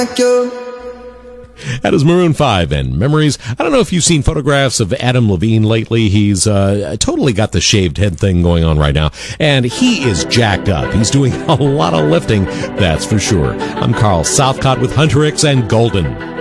That is Maroon 5 and Memories. I don't know if you've seen photographs of Adam Levine lately. He's totally got the shaved head thing going on right now, and he is jacked up. He's doing a lot of lifting, that's for sure. I'm Carl Southcott with Hunter X and Golden.